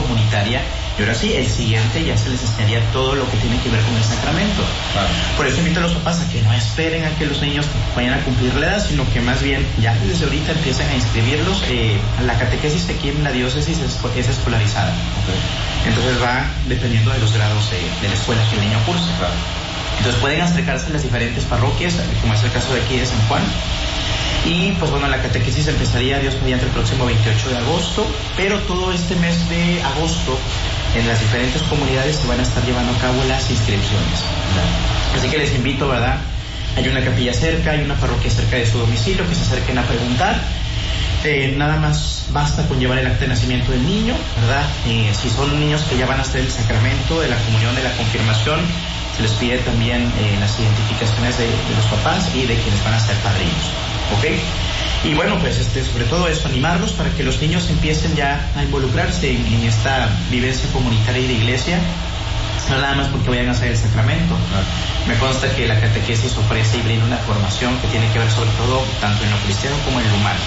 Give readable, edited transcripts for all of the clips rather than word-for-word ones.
comunitaria, y ahora sí, el siguiente ya se les enseñaría todo lo que tiene que ver con el sacramento. Claro. Por eso invito a los papás a que no esperen a que los niños vayan a cumplir la edad, sino que más bien ya desde ahorita empiecen a inscribirlos. La catequesis aquí en la diócesis es escolarizada. Okay. Entonces va dependiendo de los grados de la escuela que el niño cursa. Claro. Entonces pueden acercarse a las diferentes parroquias, como es el caso de aquí de San Juan. Y pues bueno, la catequesis empezaría, Dios mediante, el próximo 28 de agosto, pero todo este mes de agosto en las diferentes comunidades se van a estar llevando a cabo las inscripciones. Así que les invito, ¿verdad? Hay una capilla cerca, hay una parroquia cerca de su domicilio, que se acerquen a preguntar. Nada más basta con llevar el acta de nacimiento del niño, ¿verdad? Si son niños que ya van a hacer el sacramento de la comunión, de la confirmación, se les pide también las identificaciones de los papás y de quienes van a ser padrinos, ¿ok? Y bueno, pues sobre todo eso, animarlos para que los niños empiecen ya a involucrarse en esta vivencia comunitaria y de iglesia, no nada más porque vayan a hacer el sacramento. Me consta que la catequesis ofrece y brinda una formación que tiene que ver sobre todo tanto en lo cristiano como en lo humano.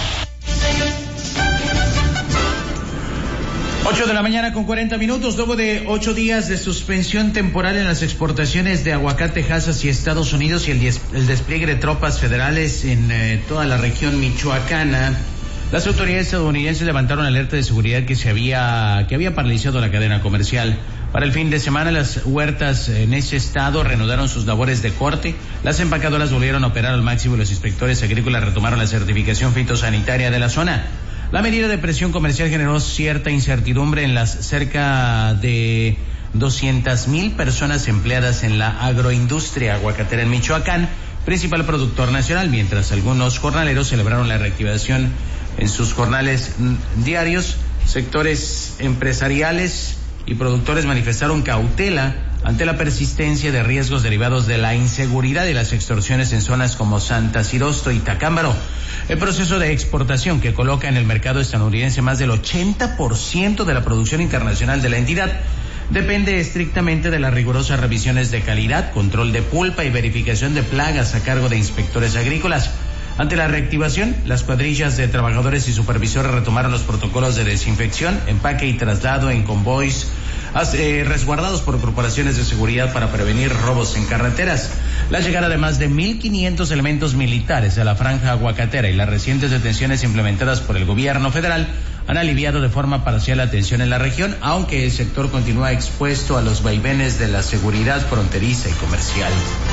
8:40 a.m, luego de 8 días de suspensión temporal en las exportaciones de aguacate hacia Estados Unidos y el despliegue de tropas federales en toda la región michoacana, las autoridades estadounidenses levantaron alerta de seguridad que había paralizado la cadena comercial. Para el fin de semana, las huertas en ese estado reanudaron sus labores de corte, las empacadoras volvieron a operar al máximo y los inspectores agrícolas retomaron la certificación fitosanitaria de la zona. La medida de presión comercial generó cierta incertidumbre en las cerca de 200,000 personas empleadas en la agroindustria aguacatera en Michoacán, principal productor nacional, mientras algunos jornaleros celebraron la reactivación en sus jornales diarios. Sectores empresariales y productores manifestaron cautela ante la persistencia de riesgos derivados de la inseguridad y las extorsiones en zonas como Santa Cirosto y Tacámbaro. El proceso de exportación, que coloca en el mercado estadounidense más del 80% de la producción internacional de la entidad, depende estrictamente de las rigurosas revisiones de calidad, control de pulpa y verificación de plagas a cargo de inspectores agrícolas. Ante la reactivación, las cuadrillas de trabajadores y supervisores retomaron los protocolos de desinfección, empaque y traslado en convoys resguardados por corporaciones de seguridad para prevenir robos en carreteras. La llegada de más de 1,500 elementos militares a la franja aguacatera y las recientes detenciones implementadas por el gobierno federal han aliviado de forma parcial la tensión en la región, aunque el sector continúa expuesto a los vaivenes de la seguridad fronteriza y comercial.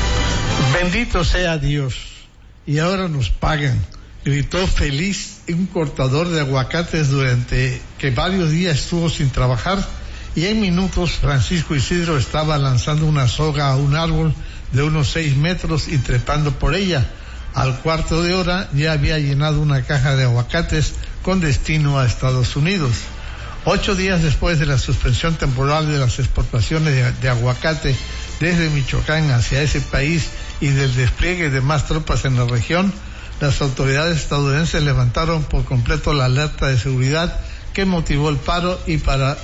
Bendito sea Dios, y ahora nos pagan, gritó feliz un cortador de aguacates durante que varios días estuvo sin trabajar, y en minutos Francisco Isidro estaba lanzando una soga a un árbol de unos 6 metros y trepando por ella. Al cuarto de hora ya había llenado una caja de aguacates con destino a Estados Unidos. 8 días después de la suspensión temporal de las exportaciones de aguacate desde Michoacán hacia ese país y del despliegue de más tropas en la región, las autoridades estadounidenses levantaron por completo la alerta de seguridad que motivó el paro y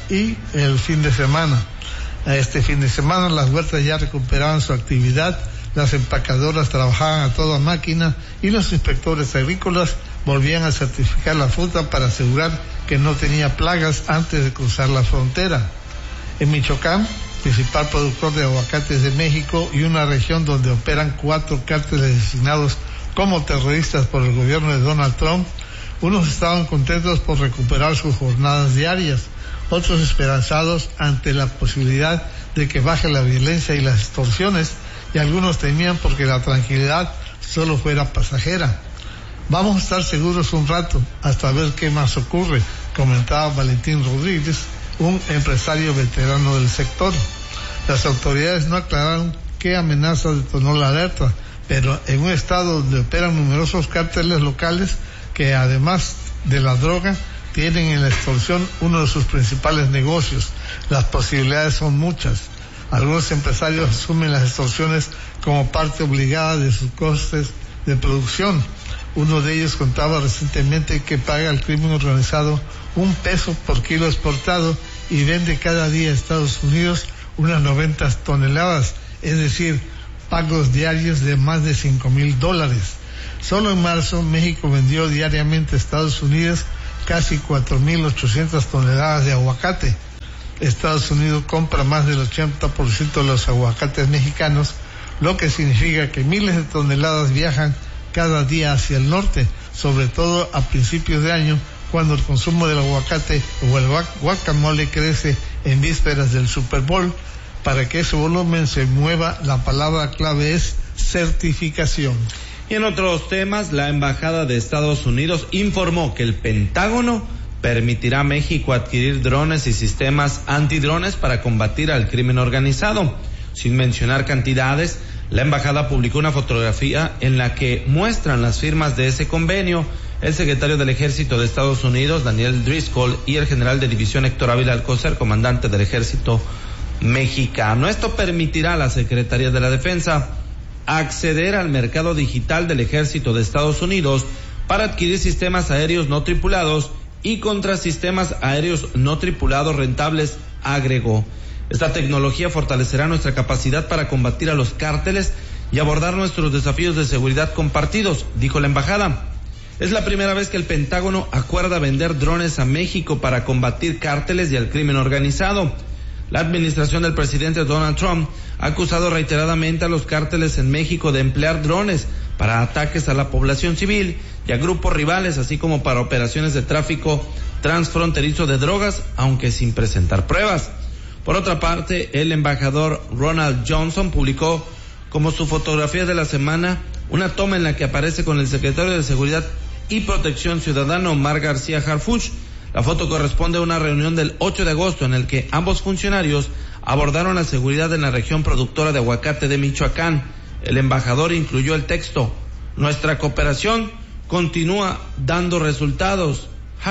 el fin de semana. Este fin de semana las huertas ya recuperaban su actividad, las empacadoras trabajaban a toda máquina y los inspectores agrícolas volvían a certificar la fruta para asegurar que no tenía plagas antes de cruzar la frontera. En Michoacán, principal productor de aguacates de México y una región donde operan 4 cárteles designados como terroristas por el gobierno de Donald Trump, unos estaban contentos por recuperar sus jornadas diarias, otros esperanzados ante la posibilidad de que baje la violencia y las extorsiones, y algunos temían porque la tranquilidad solo fuera pasajera. Vamos a estar seguros un rato hasta ver qué más ocurre, comentaba Valentín Rodríguez, un empresario veterano del sector. Las autoridades no aclararon qué amenaza detonó la alerta, pero en un estado donde operan numerosos cárteles locales que además de la droga tienen en la extorsión uno de sus principales negocios, las posibilidades son muchas. Algunos empresarios asumen las extorsiones como parte obligada de sus costes de producción. Uno de ellos contaba recientemente que paga al crimen organizado $1 por kilo exportado y vende cada día a Estados Unidos unas 90 toneladas, es decir, pagos diarios de más de $5,000. Solo en marzo, México vendió diariamente a Estados Unidos casi 4,800 toneladas de aguacate. Estados Unidos compra más del 80% de los aguacates mexicanos, lo que significa que miles de toneladas viajan cada día hacia el norte, sobre todo a principios de año, cuando el consumo del aguacate o el guacamole crece en vísperas del Super Bowl. Para que ese volumen se mueva, la palabra clave es certificación. Y en otros temas, la Embajada de Estados Unidos informó que el Pentágono permitirá a México adquirir drones y sistemas antidrones para combatir al crimen organizado. Sin mencionar cantidades, la embajada publicó una fotografía en la que muestran las firmas de ese convenio el secretario del Ejército de Estados Unidos, Daniel Driscoll, y el general de división Héctor Ávila Alcocer, comandante del Ejército mexicano. Esto permitirá a la Secretaría de la Defensa acceder al mercado digital del Ejército de Estados Unidos para adquirir sistemas aéreos no tripulados y contrasistemas aéreos no tripulados rentables, agregó. Esta tecnología fortalecerá nuestra capacidad para combatir a los cárteles y abordar nuestros desafíos de seguridad compartidos, dijo la embajada. Es la primera vez que el Pentágono acuerda vender drones a México para combatir cárteles y al crimen organizado. La administración del presidente Donald Trump ha acusado reiteradamente a los cárteles en México de emplear drones para ataques a la población civil y a grupos rivales, así como para operaciones de tráfico transfronterizo de drogas, aunque sin presentar pruebas. Por otra parte, el embajador Ronald Johnson publicó como su fotografía de la semana una toma en la que aparece con el secretario de Seguridad y Protección Ciudadana, Omar García Harfuch. La foto corresponde a una reunión del 8 de agosto en el que ambos funcionarios abordaron la seguridad en la región productora de aguacate de Michoacán. El embajador incluyó el texto: nuestra cooperación continúa dando resultados.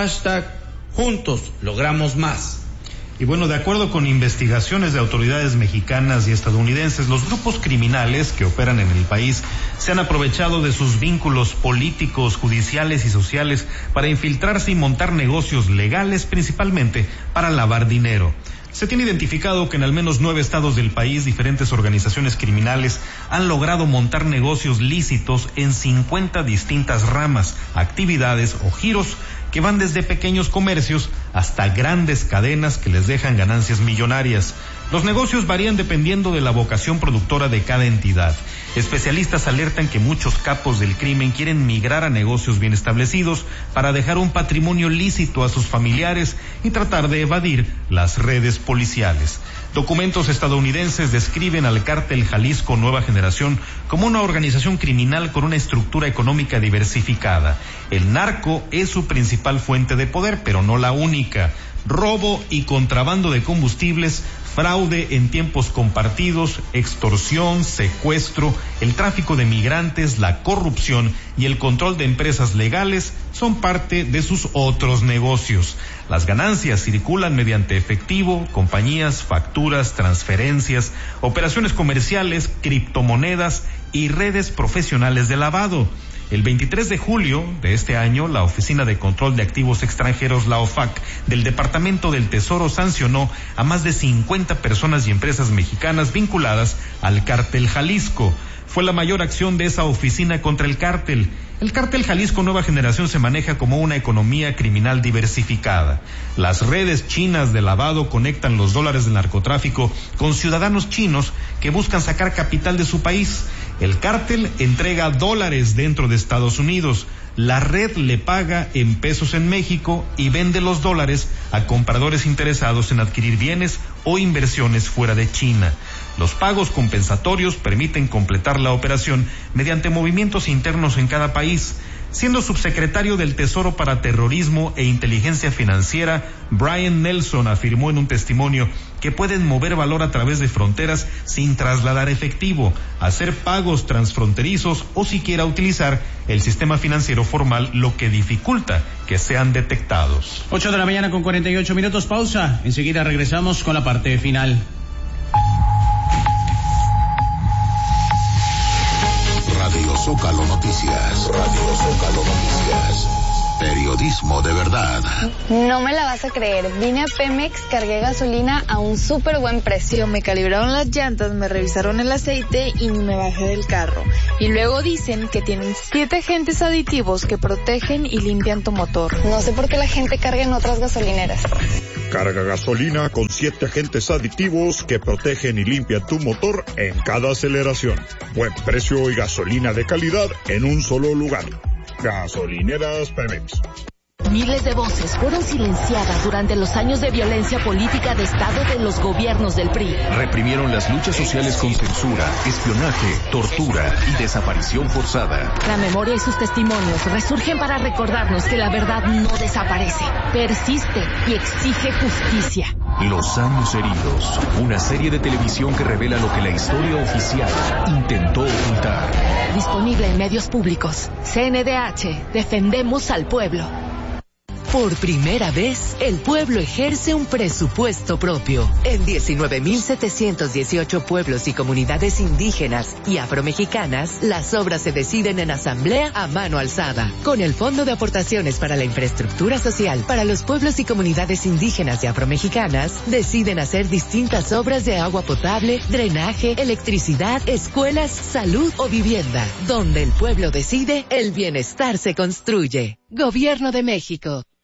#Juntos logramos más. Y bueno, de acuerdo con investigaciones de autoridades mexicanas y estadounidenses, los grupos criminales que operan en el país se han aprovechado de sus vínculos políticos, judiciales y sociales para infiltrarse y montar negocios legales, principalmente para lavar dinero. Se tiene identificado que en al menos 9 estados del país diferentes organizaciones criminales han logrado montar negocios lícitos en 50 distintas ramas, actividades o giros que van desde pequeños comercios hasta grandes cadenas que les dejan ganancias millonarias. Los negocios varían dependiendo de la vocación productora de cada entidad. Especialistas alertan que muchos capos del crimen quieren migrar a negocios bien establecidos para dejar un patrimonio lícito a sus familiares y tratar de evadir las redes policiales. Documentos estadounidenses describen al cártel Jalisco Nueva Generación como una organización criminal con una estructura económica diversificada. El narco es su principal fuente de poder, pero no la única. Robo y contrabando de combustibles, fraude en tiempos compartidos, extorsión, secuestro, el tráfico de migrantes, la corrupción y el control de empresas legales son parte de sus otros negocios. Las ganancias circulan mediante efectivo, compañías, facturas, transferencias, operaciones comerciales, criptomonedas y redes profesionales de lavado. El 23 de julio de este año, la Oficina de Control de Activos Extranjeros, la OFAC, del Departamento del Tesoro sancionó a más de 50 personas y empresas mexicanas vinculadas al cártel Jalisco. Fue la mayor acción de esa oficina contra el cártel. El cártel Jalisco Nueva Generación se maneja como una economía criminal diversificada. Las redes chinas de lavado conectan los dólares del narcotráfico con ciudadanos chinos que buscan sacar capital de su país. El cártel entrega dólares dentro de Estados Unidos. La red le paga en pesos en México y vende los dólares a compradores interesados en adquirir bienes o inversiones fuera de China. Los pagos compensatorios permiten completar la operación mediante movimientos internos en cada país. Siendo subsecretario del Tesoro para Terrorismo e Inteligencia Financiera, Brian Nelson afirmó en un testimonio que pueden mover valor a través de fronteras sin trasladar efectivo, hacer pagos transfronterizos o siquiera utilizar el sistema financiero formal, lo que dificulta que sean detectados. 8 de la mañana con 48 minutos, pausa. Enseguida regresamos con la parte final. Radio Zócalo Noticias. Radio Zócalo Noticias. Periodismo de verdad. No me la vas a creer. Vine a Pemex, cargué gasolina a un súper buen precio. Me calibraron las llantas, me revisaron el aceite y ni me bajé del carro. Y luego dicen que tienen 7 agentes aditivos que protegen y limpian tu motor. No sé por qué la gente carga en otras gasolineras. Carga gasolina con 7 agentes aditivos que protegen y limpian tu motor en cada aceleración. Buen precio y gasolina de calidad en un solo lugar. Gasolineras Pemex. Miles de voces fueron silenciadas durante los años de violencia política de Estado de los gobiernos del PRI. Reprimieron las luchas sociales con censura, espionaje, tortura y desaparición forzada. La memoria y sus testimonios resurgen para recordarnos que la verdad no desaparece, persiste y exige justicia. Los años heridos, una serie de televisión que revela lo que la historia oficial intentó ocultar. Disponible en medios públicos. CNDH, defendemos al pueblo. Por primera vez, el pueblo ejerce un presupuesto propio. En 19.718 pueblos y comunidades indígenas y afromexicanas, las obras se deciden en asamblea a mano alzada. Con el Fondo de Aportaciones para la Infraestructura Social para los pueblos y comunidades indígenas y afromexicanas, deciden hacer distintas obras de agua potable, drenaje, electricidad, escuelas, salud o vivienda. Donde el pueblo decide, el bienestar se construye. Gobierno de México.